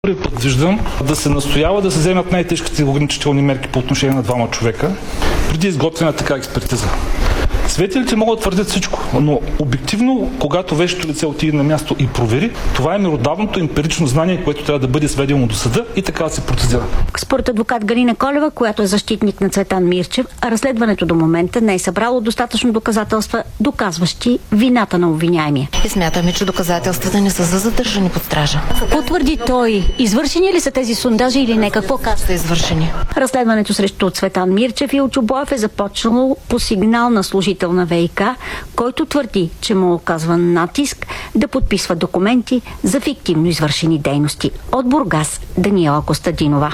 Първи път виждам да се настоява да се вземат най-тежките ограничителни мерки по отношение на двама човека преди изготвяне така експертиза. Свидетелите могат да твърдят всичко, но обективно, когато вещото лице отиде на място и провери, това е меродавното емпирично знание, което трябва да бъде сведено до съда и така да се процедира. Според адвокат Галина Колева, която е защитник на Цветан Мирчев, разследването до момента не е събрало достатъчно доказателства, доказващи вината на обвиняемия. И смятаме, че доказателствата не са за задържани под стража. Потвърди той, извършени ли са тези сондажи или не? Какво казва? Са извършени. Разследването срещу Цветан Мирчев и Илчо Боев е започнало по сигнал на служител на ВиК, който твърди, че му оказва натиск да подписва документи за фиктивно извършени дейности. От Бургас, Даниела Костадинова.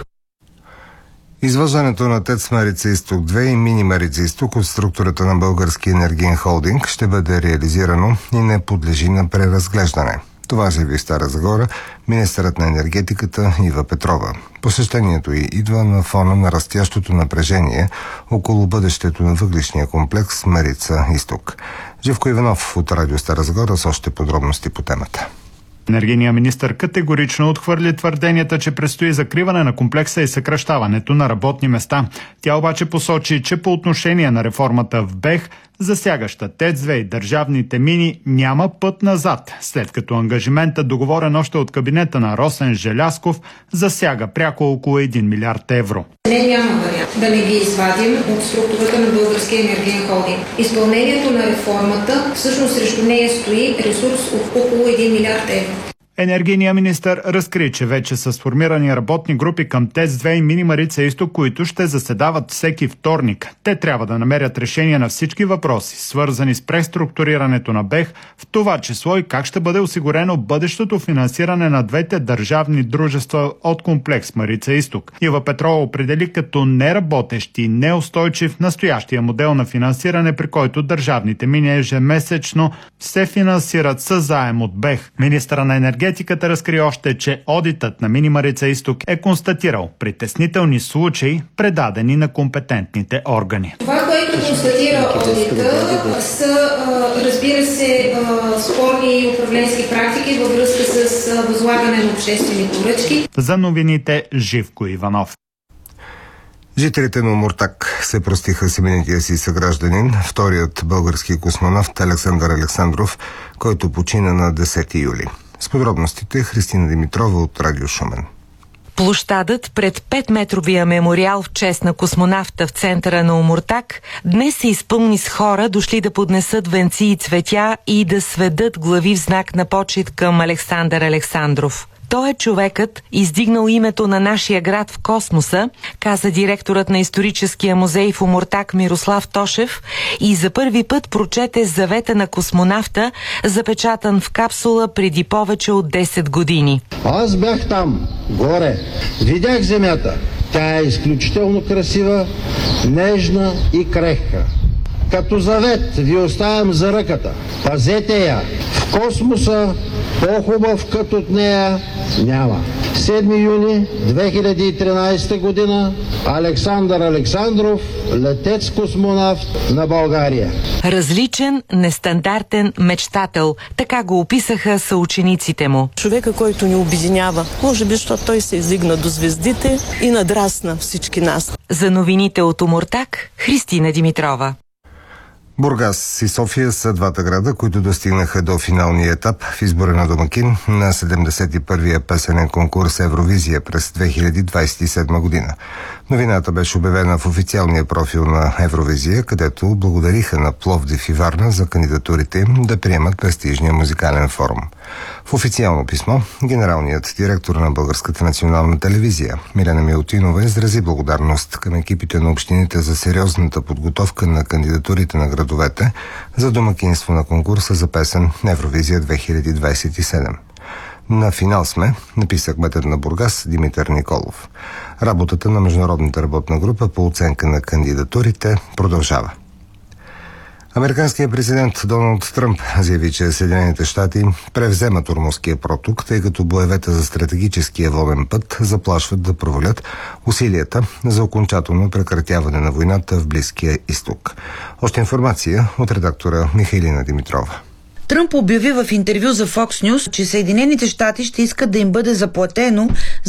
Изваждането на ТЕЦ Марица Изток 2 и Мини Марица Изток от структурата на Българския енергиен холдинг ще бъде реализирано и не подлежи на преразглеждане. Това заяви в Стара Загора министърът на енергетиката Ива Петрова. Посещението й идва на фона на растящото напрежение около бъдещето на въглищния комплекс Марица Изток. Живко Иванов от Радио Стара Загора с още подробности по темата. Енергийният министър категорично отхвърли твърденията, че предстои закриване на комплекса и съкращаването на работни места. Тя обаче посочи, че по отношение на реформата в БЕХ, засягаща ТЕЦ-2 и държавните мини, няма път назад, след като ангажиментът, договорен още от кабинета на Росен Желязков, засяга пряко около 1 милиард евро. Няма вариант да не ги извадим от структурата на Българския енергиен холдинг. Изпълнението на реформата, всъщност срещу нея стои ресурс от около 1 милиард евро. Енергийният министър разкри, че вече са сформирани работни групи към ТЕЦ-2 и Мини Марица Изток, които ще заседават всеки вторник. Те трябва да намерят решение на всички въпроси, свързани с преструктурирането на БЕХ, в това число и как ще бъде осигурено бъдещото финансиране на двете държавни дружества от комплекс Марица Изток. Ива Петрова определи като неработещ и неустойчив настоящия модел на финансиране, при който държавните мини ежемесечно се финансират със заем от БЕХ. Министъра на енергетиката разкри още, че одитът на Мини Марица Изток е констатирал притеснителни случаи, предадени на компетентните органи. Това, което констатира одита, са, разбира се, спорни управленски практики във връзка с възлагане на обществени поръчки. За новините Живко Иванов. Жителите на Омуртаг се простиха с именития си съгражданин, вторият български космонавт Александър Александров, който почина на 10 юли. С подробностите Христина Димитрова от Радио Шумен. Площадът пред 5-метровия мемориал в чест на космонавта в центъра на Омуртаг днес се изпълни с хора, дошли да поднесат венци и цветя и да сведат глави в знак на почит към Александър Александров. Той е човекът, издигнал името на нашия град в космоса, каза директорът на историческия музей в Омуртаг Мирослав Тошев и за първи път прочете завета на космонавта, запечатан в капсула преди повече от 10 години. Аз бях там, горе. Видях земята. Тя е изключително красива, нежна и крехка. Като завет ви оставям за ръката. Пазете я. В космоса по-хубав кът от нея няма. 7 юни 2013 година Александър Александров, летец-космонавт на България. Различен, нестандартен мечтател. Така го описаха съучениците му. Човека, който ни обединява. Може би, защото той се издигна до звездите и надрасна всички нас. За новините от Омуртаг, Христина Димитрова. Бургас и София са двата града, които достигнаха до финалния етап в избора на домакин на 71-я песенен конкурс Евровизия през 2027 година. Новината беше обявена в официалния профил на Евровизия, където благодариха на Пловдив и Варна за кандидатурите им да приемат престижния музикален форум. В официално писмо генералният директор на Българската национална телевизия Милена Милутинова изрази благодарност към екипите на общините за сериозната подготовка на кандидатурите на градовете за домакинство на конкурса за песен Евровизия 2027. На финал сме, написа кметът на Бургас Димитър Николов. Работата на международната работна група по оценка на кандидатурите продължава. Американският президент Доналд Тръмп заяви, че Съединените щати превземат Ормузския проток, тъй като боевете за стратегическия воден път заплашват да провалят усилията за окончателно прекратяване на войната в Близкия изток. Още информация от редактора Михайлина Димитрова. Тръмп обяви в интервю за Fox News, че Съединените щати ще искат да им бъде заплатено